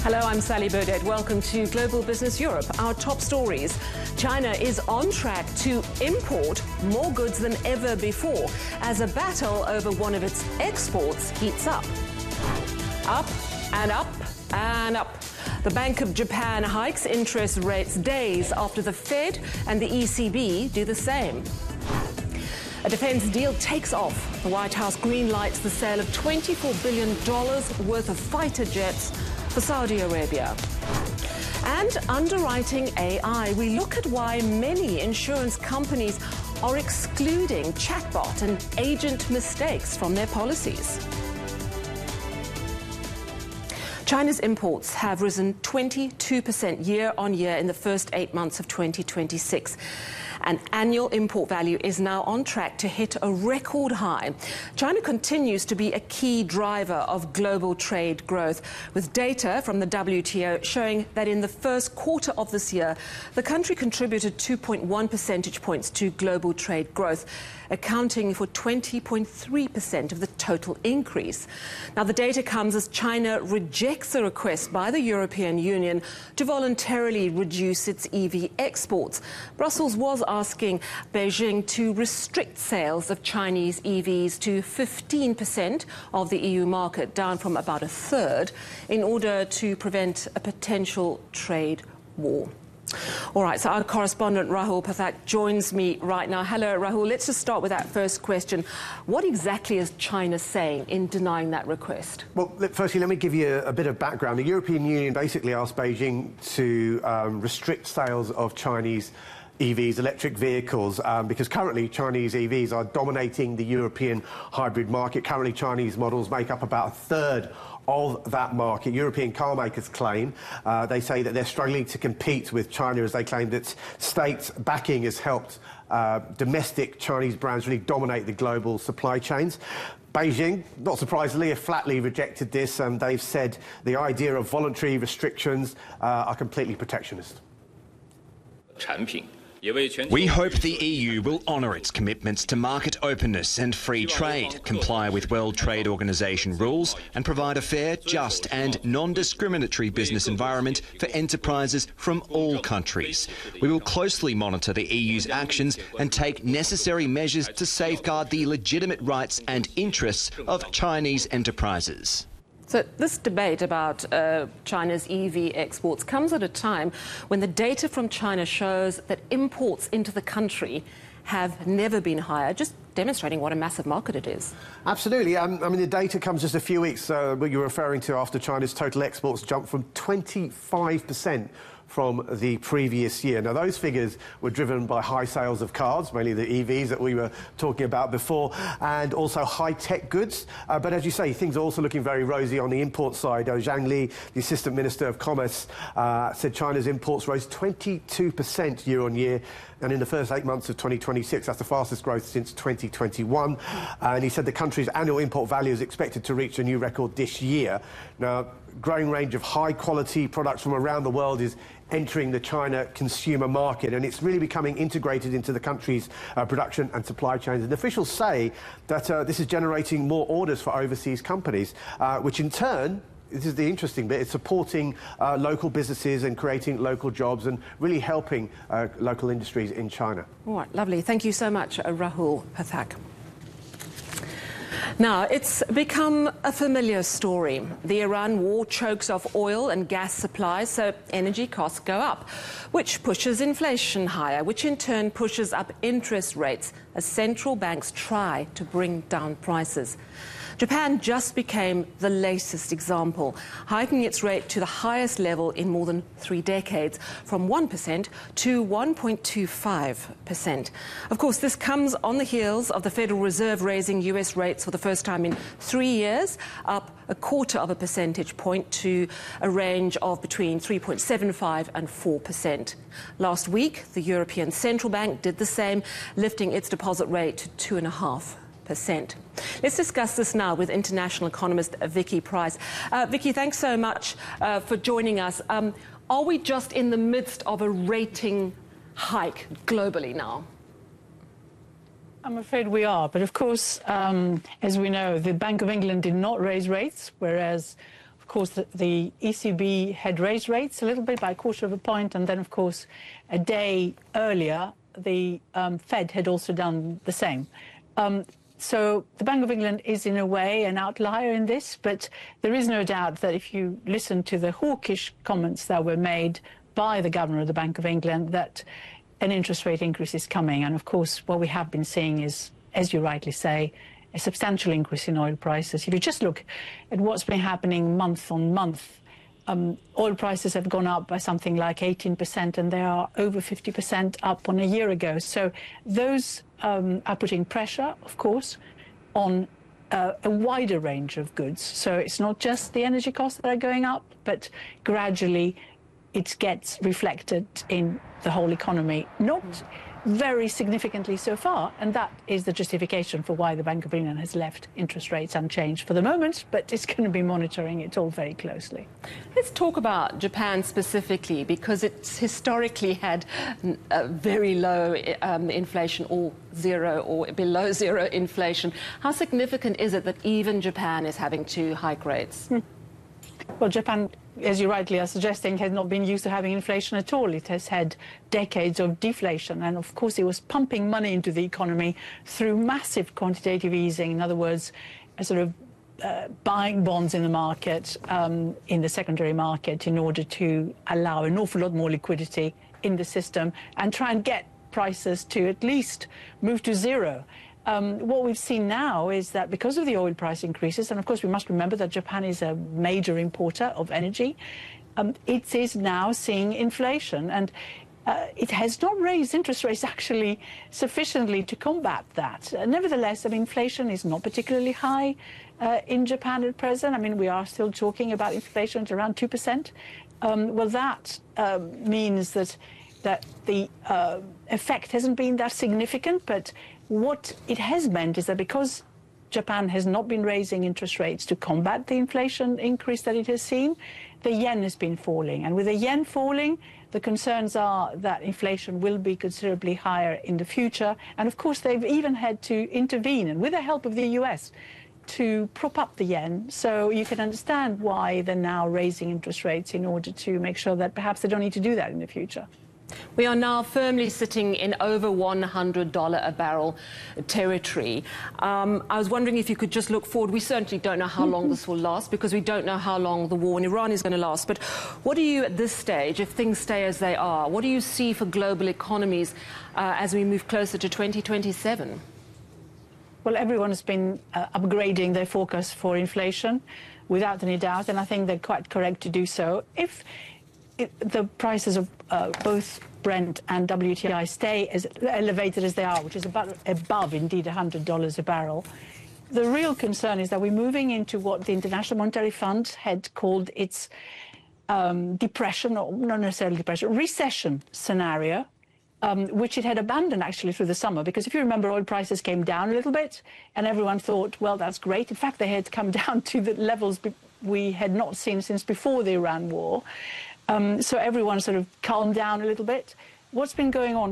Hello, I'm Sally Burdett. Welcome to Global Business Europe. Our top stories. China is on track to import more goods than ever before as a battle over one of its exports heats up. Up and up and up. The Bank of Japan hikes interest rates days after the Fed and the ECB do the same. A defense deal takes off. The White House greenlights the sale of $24 billion worth of fighter jets for Saudi Arabia. And underwriting AI, we look at why many insurance companies are excluding chatbot and agent mistakes from their policies. China's imports have risen 22% year on year in the first 8 months of 2026. An annual import value is now on track to hit a record high. China continues to be a key driver of global trade growth, with data from the WTO showing that in the first quarter of this year, the country contributed 2.1 percentage points to global trade growth, accounting for 20.3% of the total increase. Now, the data comes as China rejects a request by the European Union to voluntarily reduce its EV exports. Brussels was asking Beijing to restrict sales of Chinese EVs to 15% of the EU market, down from about a third, in order to prevent a potential trade war. All right, so our correspondent Rahul Pathak joins me right now. Hello, Rahul. Let's just start with that first question. What exactly is China saying in denying that request? Well, firstly, let me give you a bit of background. The European Union basically asked Beijing to restrict sales of Chinese EVs, electric vehicles, because currently Chinese EVs are dominating the European hybrid market. Currently, Chinese models make up about a third of that market. European car makers claim, they say that they're struggling to compete with China, as they claim that state backing has helped domestic Chinese brands really dominate the global supply chains. Beijing, not surprisingly, have flatly rejected this, and they've said the idea of voluntary restrictions are completely protectionist. We hope the EU will honour its commitments to market openness and free trade, comply with World Trade Organization rules, and provide a fair, just and non-discriminatory business environment for enterprises from all countries. We will closely monitor the EU's actions and take necessary measures to safeguard the legitimate rights and interests of Chinese enterprises. So this debate about China's EV exports comes at a time when the data from China shows that imports into the country have never been higher, just demonstrating what a massive market it is. Absolutely. I mean, the data comes just a few weeks, what you're referring to, after China's total exports jumped from 25% from the previous year. Now, those figures were driven by high sales of cars, mainly the EVs that we were talking about before, and also high-tech goods. But as you say, things are also looking very rosy on the import side. Zhang Li, the Assistant Minister of Commerce, said China's imports rose 22% year on year, and in the first 8 months of 2026, that's the fastest growth since 2021. And he said the country's annual import value is expected to reach a new record this year. Now, growing range of high-quality products from around the world is entering the China consumer market, and it's really becoming integrated into the country's production and supply chains. And officials say that this is generating more orders for overseas companies, which in turn, this is the interesting bit, it's supporting local businesses and creating local jobs and really helping local industries in China. All right, lovely. Thank you so much, Rahul Pathak. Now, it's become a familiar story. The Iran war chokes off oil and gas supplies, so energy costs go up, which pushes inflation higher, which in turn pushes up interest rates as central banks try to bring down prices. Japan just became the latest example, hiking its rate to the highest level in more than 3 decades, from 1% to 1.25%. Of course, this comes on the heels of the Federal Reserve raising US rates for the first time in 3 years, up 1/4 percentage point to a range of between 3.75% and 4%. Last week, the European Central Bank did the same, lifting its deposit rate to 2.5%. Let's discuss this now with international economist Vicky Price. Vicky, thanks so much for joining us. Are we just in the midst of a rating hike globally now? I'm afraid we are. But of course, as we know, the Bank of England did not raise rates, whereas, of of course, the ECB had raised rates a little bit by 1/4 point, and then, of course, a day earlier, the Fed had also done the same. So the Bank of England is, in a way, an outlier in this, but there is no doubt that if you listen to the hawkish comments that were made by the Governor of the Bank of England, that an interest rate increase is coming. And, of course, what we have been seeing is, as you rightly say, a substantial increase in oil prices. If you just look at what's been happening month on month, oil prices have gone up by something like 18%, and they are over 50% up on a year ago. So those are putting pressure, of course, on a wider range of goods. So it's not just the energy costs that are going up, but gradually it gets reflected in the whole economy. Not very significantly so far, and that is the justification for why the Bank of England has left interest rates unchanged for the moment, but it's going to be monitoring it all very closely. Let's talk about Japan specifically, because it's historically had a very low inflation, or zero or below zero inflation. How significant is it that even Japan is having to hike rates? Well, Japan, as you rightly are suggesting, has not been used to having inflation at all. It has had decades of deflation, and of course it was pumping money into the economy through massive quantitative easing. In other words, a sort of buying bonds in the market, in the secondary market, in order to allow an awful lot more liquidity in the system and try and get prices to at least move to zero. What we've seen now is that because of the oil price increases, and of course we must remember that Japan is a major importer of energy, it is now seeing inflation, and it has not raised interest rates actually sufficiently to combat that. Nevertheless, I mean, inflation is not particularly high in Japan at present. I mean, we are still talking about inflation at around 2%. Well, that means that the effect hasn't been that significant, but what it has meant is that because Japan has not been raising interest rates to combat the inflation increase that it has seen, the yen has been falling. And with the yen falling, the concerns are that inflation will be considerably higher in the future. And of course, they've even had to intervene, and with the help of the US, to prop up the yen. So you can understand why they're now raising interest rates in order to make sure that perhaps they don't need to do that in the future. We are now firmly sitting in over $100 a barrel territory. I was wondering if you could just look forward. We certainly don't know how long this will last, because we don't know how long the war in Iran is going to last. But what do you, at this stage, if things stay as they are, what do you see for global economies as we move closer to 2027? Well, everyone has been upgrading their forecast for inflation, without any doubt, and I think they're quite correct to do so. If the prices of both Brent and WTI stay as elevated as they are, which is above, indeed, $100 a barrel, the real concern is that we're moving into what the International Monetary Fund had called its depression, or not necessarily depression, recession scenario, which it had abandoned actually through the summer, because if you remember, oil prices came down a little bit and everyone thought, well, that's great. In fact, they had come down to the levels we had not seen since before the Iran war. So everyone sort of calmed down a little bit. What's been going on